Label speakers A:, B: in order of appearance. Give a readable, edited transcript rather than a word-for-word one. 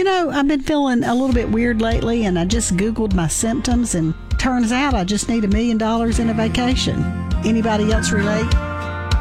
A: I've been feeling a little bit weird lately, and I just Googled my symptoms, and turns out I just need $1 million in a vacation. Anybody else relate?